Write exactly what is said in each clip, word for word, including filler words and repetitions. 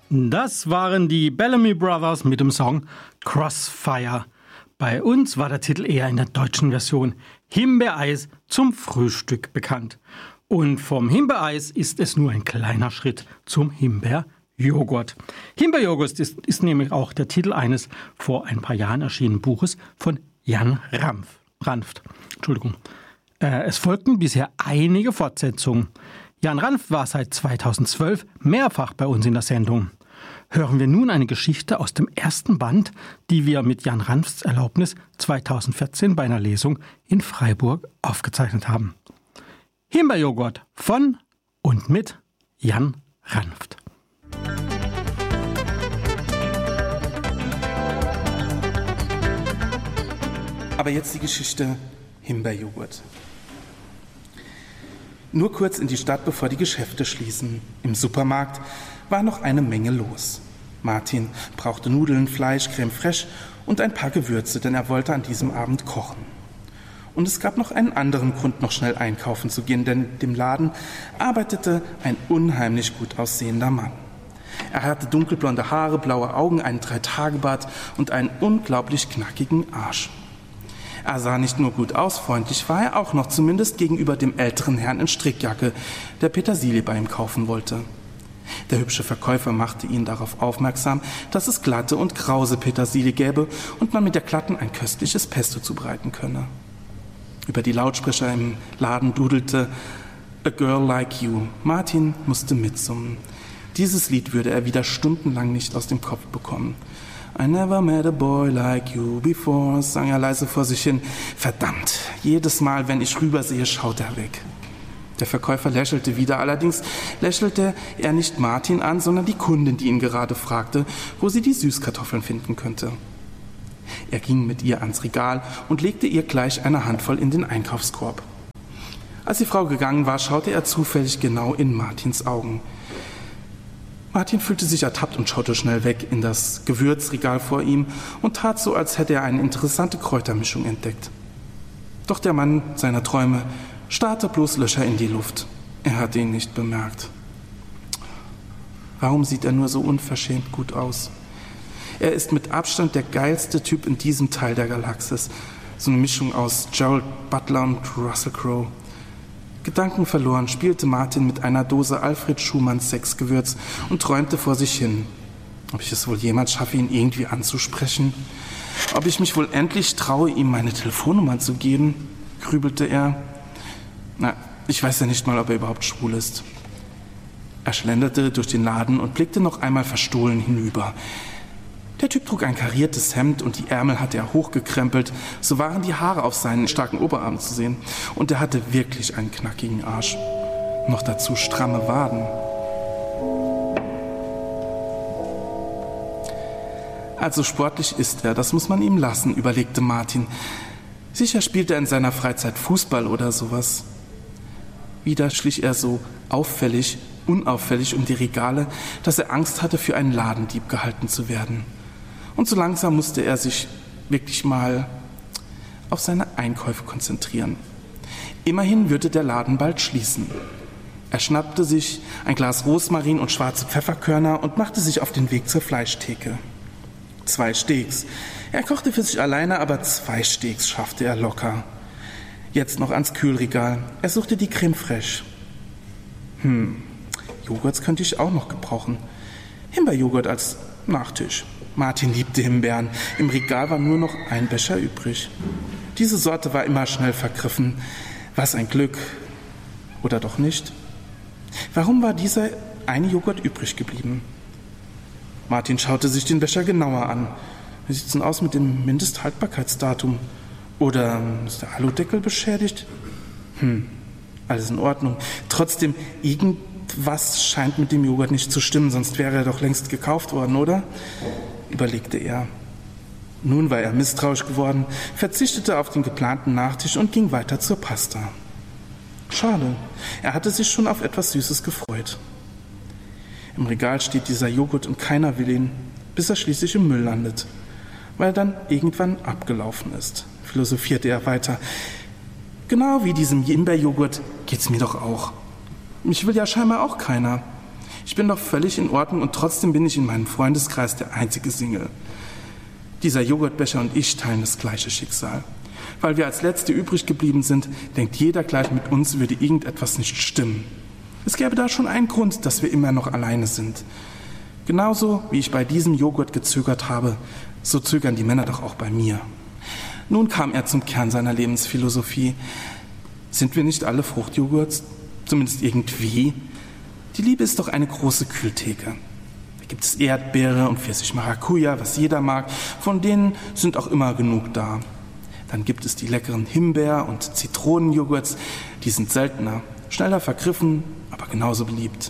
Das waren die Bellamy Brothers mit dem Song Crossfire. Bei uns war der Titel eher in der deutschen Version Himbeereis zum Frühstück bekannt. Und vom Himbeereis ist es nur ein kleiner Schritt zum Himbeerjoghurt. Himbeerjoghurt ist, ist nämlich auch der Titel eines vor ein paar Jahren erschienenen Buches von Jan Ranft. Ranft. Entschuldigung. Äh, es folgten bisher einige Fortsetzungen. Jan Ranft war seit zweitausendzwölf mehrfach bei uns in der Sendung. Hören wir nun eine Geschichte aus dem ersten Band, die wir mit Jan Ranfts Erlaubnis zweitausendvierzehn bei einer Lesung in Freiburg aufgezeichnet haben. Himbeerjoghurt von und mit Jan Ranft. Aber jetzt die Geschichte Himbeerjoghurt. Nur kurz in die Stadt, bevor die Geschäfte schließen. Im Supermarkt war noch eine Menge los. Martin brauchte Nudeln, Fleisch, Creme fraiche und ein paar Gewürze, denn er wollte an diesem Abend kochen. Und es gab noch einen anderen Grund, noch schnell einkaufen zu gehen, denn in dem Laden arbeitete ein unheimlich gut aussehender Mann. Er hatte dunkelblonde Haare, blaue Augen, einen Drei-Tage-Bart und einen unglaublich knackigen Arsch. Er sah nicht nur gut aus, freundlich war er auch noch, zumindest gegenüber dem älteren Herrn in Strickjacke, der Petersilie bei ihm kaufen wollte. Der hübsche Verkäufer machte ihn darauf aufmerksam, dass es glatte und krause Petersilie gäbe und man mit der glatten ein köstliches Pesto zubereiten könne. Über die Lautsprecher im Laden dudelte A Girl Like You. Martin musste mitsummen. Dieses Lied würde er wieder stundenlang nicht aus dem Kopf bekommen. I never met a boy like you before, sang er leise vor sich hin. Verdammt, jedes Mal, wenn ich rübersehe, schaut er weg. Der Verkäufer lächelte wieder, allerdings lächelte er nicht Martin an, sondern die Kundin, die ihn gerade fragte, wo sie die Süßkartoffeln finden könnte. Er ging mit ihr ans Regal und legte ihr gleich eine Handvoll in den Einkaufskorb. Als die Frau gegangen war, schaute er zufällig genau in Martins Augen. Martin fühlte sich ertappt und schaute schnell weg in das Gewürzregal vor ihm und tat so, als hätte er eine interessante Kräutermischung entdeckt. Doch der Mann seiner Träume starrte bloß Löcher in die Luft. Er hatte ihn nicht bemerkt. Warum sieht er nur so unverschämt gut aus? Er ist mit Abstand der geilste Typ in diesem Teil der Galaxis. So eine Mischung aus Gerald Butler und Russell Crowe. Gedankenverloren spielte Martin mit einer Dose Alfred Schumanns Sechsgewürz und träumte vor sich hin. Ob ich es wohl jemals schaffe, ihn irgendwie anzusprechen? Ob ich mich wohl endlich traue, ihm meine Telefonnummer zu geben? Grübelte er. Na, ich weiß ja nicht mal, ob er überhaupt schwul ist. Er schlenderte durch den Laden und blickte noch einmal verstohlen hinüber. Der Typ trug ein kariertes Hemd und die Ärmel hatte er hochgekrempelt, so waren die Haare auf seinen starken Oberarmen zu sehen. Und er hatte wirklich einen knackigen Arsch. Noch dazu stramme Waden. Also sportlich ist er, das muss man ihm lassen, überlegte Martin. Sicher spielt er in seiner Freizeit Fußball oder sowas. Wieder schlich er so auffällig, unauffällig um die Regale, dass er Angst hatte, für einen Ladendieb gehalten zu werden. Und so langsam musste er sich wirklich mal auf seine Einkäufe konzentrieren. Immerhin würde der Laden bald schließen. Er schnappte sich ein Glas Rosmarin und schwarze Pfefferkörner und machte sich auf den Weg zur Fleischtheke. Zwei Steaks. Er kochte für sich alleine, aber zwei Steaks schaffte er locker. Jetzt noch ans Kühlregal. Er suchte die Creme fraiche. Hm, Joghurts könnte ich auch noch gebrauchen. Himbeerjoghurt als Nachtisch. Martin liebte Himbeeren. Im Regal war nur noch ein Becher übrig. Diese Sorte war immer schnell vergriffen. Was ein Glück. Oder doch nicht? Warum war dieser eine Joghurt übrig geblieben? Martin schaute sich den Becher genauer an. Wie sieht es denn aus mit dem Mindesthaltbarkeitsdatum? Oder ist der Aludeckel beschädigt? Hm, alles in Ordnung. Trotzdem, irgendwas scheint mit dem Joghurt nicht zu stimmen, sonst wäre er doch längst gekauft worden, oder? Überlegte er. Nun war er misstrauisch geworden, verzichtete auf den geplanten Nachtisch und ging weiter zur Pasta. Schade, er hatte sich schon auf etwas Süßes gefreut. Im Regal steht dieser Joghurt und keiner will ihn, bis er schließlich im Müll landet, weil er dann irgendwann abgelaufen ist, philosophierte er weiter. Genau wie diesem Himbeerjoghurt geht's mir doch auch. Mich will ja scheinbar auch keiner. Ich bin doch völlig in Ordnung und trotzdem bin ich in meinem Freundeskreis der einzige Single. Dieser Joghurtbecher und ich teilen das gleiche Schicksal. Weil wir als Letzte übrig geblieben sind, denkt jeder gleich, mit uns würde irgendetwas nicht stimmen. Es gäbe da schon einen Grund, dass wir immer noch alleine sind. Genauso wie ich bei diesem Joghurt gezögert habe, so zögern die Männer doch auch bei mir. Nun kam er zum Kern seiner Lebensphilosophie. Sind wir nicht alle Fruchtjoghurts? Zumindest irgendwie. Die Liebe ist doch eine große Kühltheke. Da gibt es Erdbeere und Pfirsich-Maracuja, was jeder mag. Von denen sind auch immer genug da. Dann gibt es die leckeren Himbeer- und Zitronenjoghurts. Die sind seltener, schneller vergriffen, aber genauso beliebt.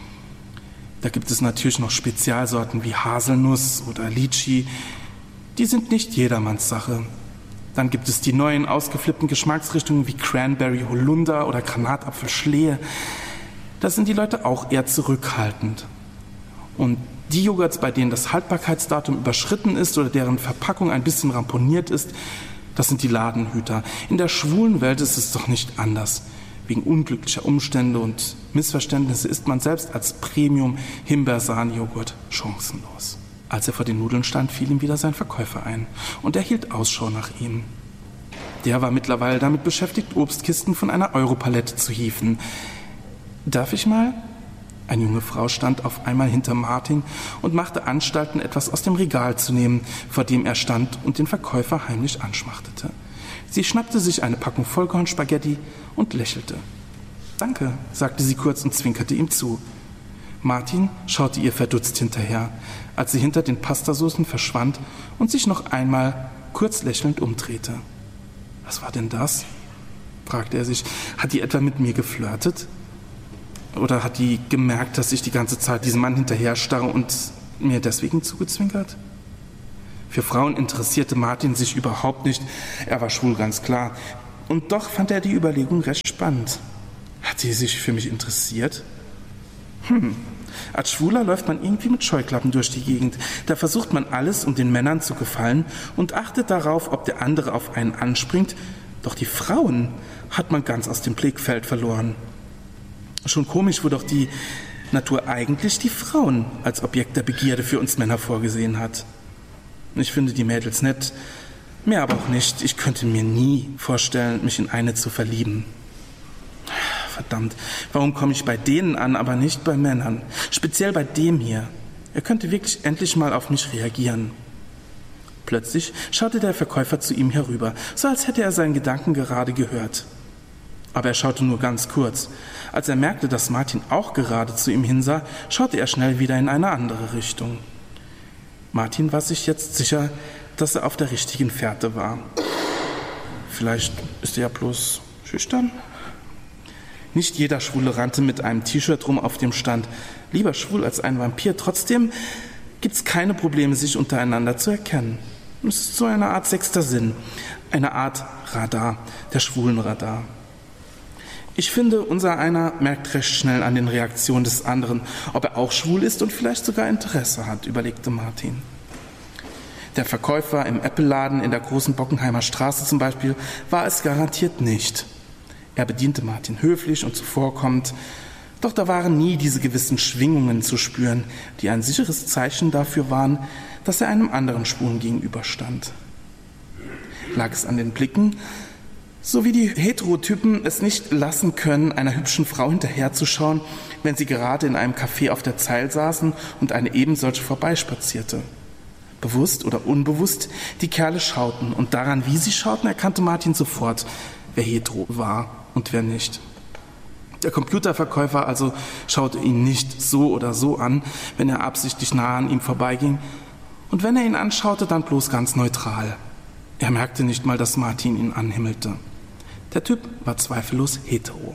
Da gibt es natürlich noch Spezialsorten wie Haselnuss oder Lychee. Die sind nicht jedermanns Sache. Dann gibt es die neuen, ausgeflippten Geschmacksrichtungen wie Cranberry Holunder oder Granatapfel Schlehe. Da sind die Leute auch eher zurückhaltend. Und die Joghurts, bei denen das Haltbarkeitsdatum überschritten ist oder deren Verpackung ein bisschen ramponiert ist, das sind die Ladenhüter. In der schwulen Welt ist es doch nicht anders. Wegen unglücklicher Umstände und Missverständnisse ist man selbst als Premium-Himbeersahne-Joghurt chancenlos. Als er vor den Nudeln stand, fiel ihm wieder sein Verkäufer ein und er hielt Ausschau nach ihm. Der war mittlerweile damit beschäftigt, Obstkisten von einer Europalette zu hieven. »Darf ich mal?« Eine junge Frau stand auf einmal hinter Martin und machte Anstalten, etwas aus dem Regal zu nehmen, vor dem er stand und den Verkäufer heimlich anschmachtete. Sie schnappte sich eine Packung Vollkornspaghetti und lächelte. »Danke«, sagte sie kurz und zwinkerte ihm zu. Martin schaute ihr verdutzt hinterher, als sie hinter den Pastasoßen verschwand und sich noch einmal kurz lächelnd umdrehte. »Was war denn das?« fragte er sich. »Hat die etwa mit mir geflirtet? Oder hat die gemerkt, dass ich die ganze Zeit diesem Mann hinterher starre und mir deswegen zugezwinkert?« Für Frauen interessierte Martin sich überhaupt nicht. Er war schwul, ganz klar. Und doch fand er die Überlegung recht spannend. Hat sie sich für mich interessiert? Hm, als Schwuler läuft man irgendwie mit Scheuklappen durch die Gegend. Da versucht man alles, um den Männern zu gefallen und achtet darauf, ob der andere auf einen anspringt. Doch die Frauen hat man ganz aus dem Blickfeld verloren. Schon komisch, wo doch die Natur eigentlich die Frauen als Objekt der Begierde für uns Männer vorgesehen hat. Ich finde die Mädels nett, mehr aber auch nicht. Ich könnte mir nie vorstellen, mich in eine zu verlieben. Verdammt, warum komme ich bei denen an, aber nicht bei Männern? Speziell bei dem hier. Er könnte wirklich endlich mal auf mich reagieren. Plötzlich schaute der Verkäufer zu ihm herüber, so als hätte er seinen Gedanken gerade gehört. Aber er schaute nur ganz kurz. Als er merkte, dass Martin auch gerade zu ihm hinsah, schaute er schnell wieder in eine andere Richtung. Martin war sich jetzt sicher, dass er auf der richtigen Fährte war. Vielleicht ist er ja bloß schüchtern? Nicht jeder Schwule rannte mit einem T-Shirt rum, auf dem stand »Lieber schwul als ein Vampir«. Trotzdem gibt es keine Probleme, sich untereinander zu erkennen. Es ist so eine Art sechster Sinn, eine Art Radar, der schwulen Radar. Ich finde, unser einer merkt recht schnell an den Reaktionen des anderen, ob er auch schwul ist und vielleicht sogar Interesse hat, überlegte Martin. Der Verkäufer im Apple-Laden in der großen Bockenheimer Straße zum Beispiel war es garantiert nicht. Er bediente Martin höflich und zuvorkommend, doch da waren nie diese gewissen Schwingungen zu spüren, die ein sicheres Zeichen dafür waren, dass er einem anderen Schwulen gegenüberstand. Lag es an den Blicken, so wie die Heterotypen es nicht lassen können, einer hübschen Frau hinterherzuschauen, wenn sie gerade in einem Café auf der Zeil saßen und eine ebensolche vorbeispazierte. Bewusst oder unbewusst, die Kerle schauten, und daran, wie sie schauten, erkannte Martin sofort, wer hetero war und wer nicht. Der Computerverkäufer also schaute ihn nicht so oder so an, wenn er absichtlich nah an ihm vorbeiging, und wenn er ihn anschaute, dann bloß ganz neutral. Er merkte nicht mal, dass Martin ihn anhimmelte. Der Typ war zweifellos hetero.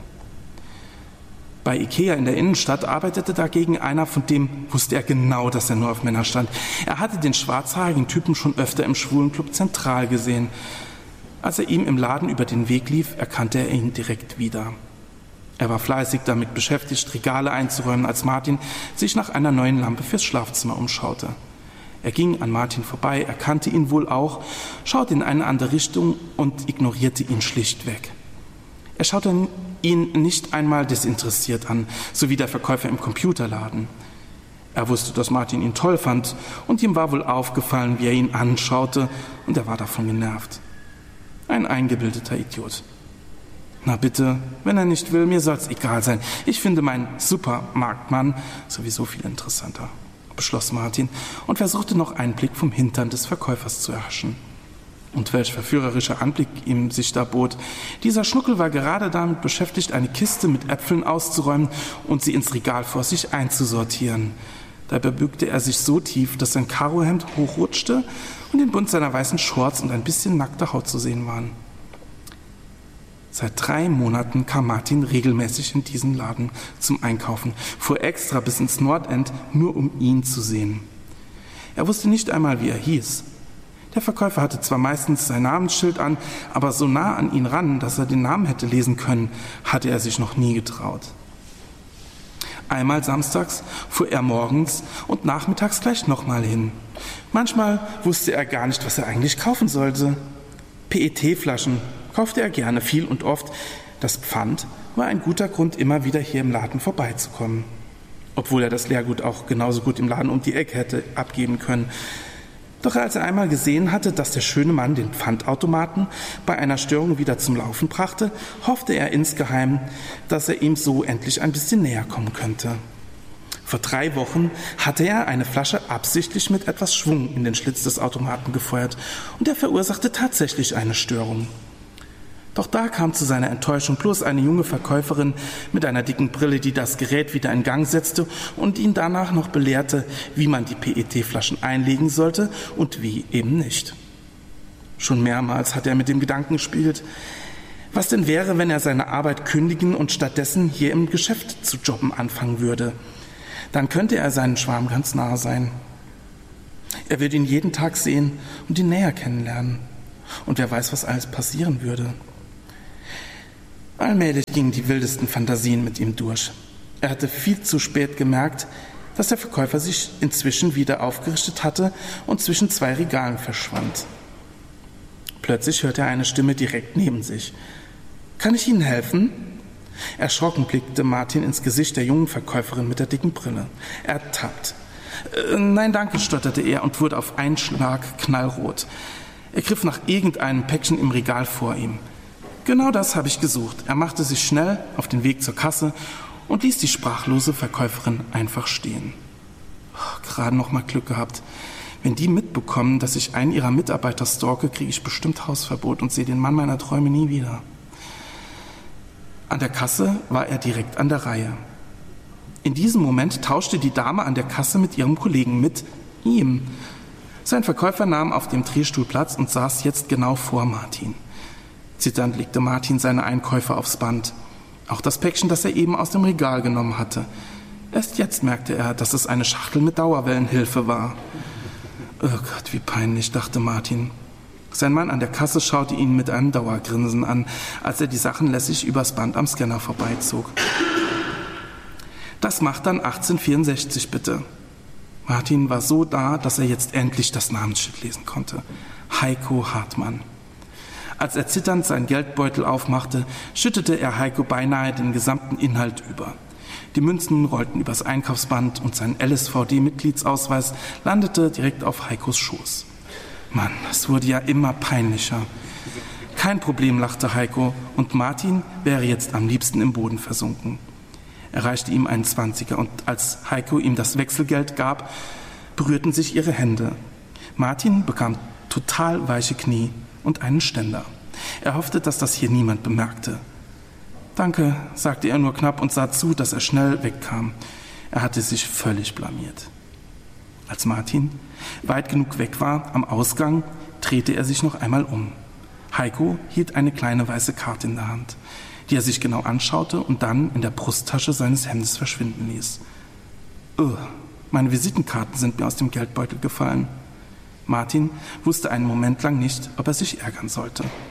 Bei Ikea in der Innenstadt arbeitete dagegen einer, von dem wusste er genau, dass er nur auf Männer stand. Er hatte den schwarzhaarigen Typen schon öfter im Schwulenclub Zentral gesehen. Als er ihm im Laden über den Weg lief, erkannte er ihn direkt wieder. Er war fleißig damit beschäftigt, Regale einzuräumen, als Martin sich nach einer neuen Lampe fürs Schlafzimmer umschaute. Er ging an Martin vorbei, erkannte ihn wohl auch, schaute in eine andere Richtung und ignorierte ihn schlichtweg. Er schaute ihn nicht einmal desinteressiert an, so wie der Verkäufer im Computerladen. Er wusste, dass Martin ihn toll fand, und ihm war wohl aufgefallen, wie er ihn anschaute, und er war davon genervt. Ein eingebildeter Idiot. Na bitte, wenn er nicht will, mir soll's egal sein. Ich finde meinen Supermarktmann sowieso viel interessanter, beschloss Martin und versuchte noch einen Blick vom Hintern des Verkäufers zu erhaschen. Und welch verführerischer Anblick ihm sich da bot. Dieser Schnuckel war gerade damit beschäftigt, eine Kiste mit Äpfeln auszuräumen und sie ins Regal vor sich einzusortieren. Dabei bückte er sich so tief, dass sein Karohemd hochrutschte und den Bund seiner weißen Shorts und ein bisschen nackte Haut zu sehen waren. Seit drei Monaten kam Martin regelmäßig in diesen Laden zum Einkaufen, fuhr extra bis ins Nordend, nur um ihn zu sehen. Er wusste nicht einmal, wie er hieß. Der Verkäufer hatte zwar meistens sein Namensschild an, aber so nah an ihn ran, dass er den Namen hätte lesen können, hatte er sich noch nie getraut. Einmal samstags fuhr er morgens und nachmittags gleich nochmal hin. Manchmal wusste er gar nicht, was er eigentlich kaufen sollte. P E T-Flaschen kaufte er gerne, viel und oft. Das Pfand war ein guter Grund, immer wieder hier im Laden vorbeizukommen. Obwohl er das Leergut auch genauso gut im Laden um die Ecke hätte abgeben können. Doch als er einmal gesehen hatte, dass der schöne Mann den Pfandautomaten bei einer Störung wieder zum Laufen brachte, hoffte er insgeheim, dass er ihm so endlich ein bisschen näher kommen könnte. Vor drei Wochen hatte er eine Flasche absichtlich mit etwas Schwung in den Schlitz des Automaten gefeuert und er verursachte tatsächlich eine Störung. Doch da kam zu seiner Enttäuschung bloß eine junge Verkäuferin mit einer dicken Brille, die das Gerät wieder in Gang setzte und ihn danach noch belehrte, wie man die P E T-Flaschen einlegen sollte und wie eben nicht. Schon mehrmals hat er mit dem Gedanken gespielt, was denn wäre, wenn er seine Arbeit kündigen und stattdessen hier im Geschäft zu jobben anfangen würde. Dann könnte er seinen Schwarm ganz nahe sein. Er würde ihn jeden Tag sehen und ihn näher kennenlernen. Und wer weiß, was alles passieren würde. Allmählich gingen die wildesten Fantasien mit ihm durch. Er hatte viel zu spät gemerkt, dass der Verkäufer sich inzwischen wieder aufgerichtet hatte und zwischen zwei Regalen verschwand. Plötzlich hörte er eine Stimme direkt neben sich. »Kann ich Ihnen helfen?« Erschrocken blickte Martin ins Gesicht der jungen Verkäuferin mit der dicken Brille. Ertappt. Äh, »Nein, danke«, stotterte er und wurde auf einen Schlag knallrot. Er griff nach irgendeinem Päckchen im Regal vor ihm. Genau das habe ich gesucht. Er machte sich schnell auf den Weg zur Kasse und ließ die sprachlose Verkäuferin einfach stehen. Oh, gerade noch mal Glück gehabt. Wenn die mitbekommen, dass ich einen ihrer Mitarbeiter stalke, kriege ich bestimmt Hausverbot und sehe den Mann meiner Träume nie wieder. An der Kasse war er direkt an der Reihe. In diesem Moment tauschte die Dame an der Kasse mit ihrem Kollegen, mit ihm. Sein Verkäufer nahm auf dem Drehstuhl Platz und saß jetzt genau vor Martin. Zitternd legte Martin seine Einkäufe aufs Band. Auch das Päckchen, das er eben aus dem Regal genommen hatte. Erst jetzt merkte er, dass es eine Schachtel mit Dauerwellenhilfe war. Oh Gott, wie peinlich, dachte Martin. Sein Mann an der Kasse schaute ihn mit einem Dauergrinsen an, als er die Sachen lässig übers Band am Scanner vorbeizog. Das macht dann achtzehnhundertvierundsechzig, bitte. Martin war so da, dass er jetzt endlich das Namensschild lesen konnte. Heiko Hartmann. Als er zitternd seinen Geldbeutel aufmachte, schüttete er Heiko beinahe den gesamten Inhalt über. Die Münzen rollten übers Einkaufsband und sein L S V D-Mitgliedsausweis landete direkt auf Heikos Schoß. Mann, es wurde ja immer peinlicher. Kein Problem, lachte Heiko, und Martin wäre jetzt am liebsten im Boden versunken. Er reichte ihm einen Zwanziger und als Heiko ihm das Wechselgeld gab, berührten sich ihre Hände. Martin bekam total weiche Knie und einen Ständer. Er hoffte, dass das hier niemand bemerkte. »Danke«, sagte er nur knapp und sah zu, dass er schnell wegkam. Er hatte sich völlig blamiert. Als Martin weit genug weg war, am Ausgang, drehte er sich noch einmal um. Heiko hielt eine kleine weiße Karte in der Hand, die er sich genau anschaute und dann in der Brusttasche seines Hemdes verschwinden ließ. Oh, meine Visitenkarten sind mir aus dem Geldbeutel gefallen. Martin wusste einen Moment lang nicht, ob er sich ärgern sollte.